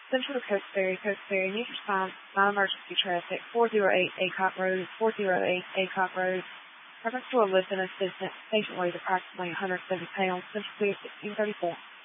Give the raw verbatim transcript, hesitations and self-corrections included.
Central to Coast Ferry, Coast Ferry, need response, non-emergency traffic, four oh eight Acock Road, four oh eight Acock Road. Reference to a lift in assistant, patient weight approximately one hundred seventy pounds, Central Clear sixteen thirty-four.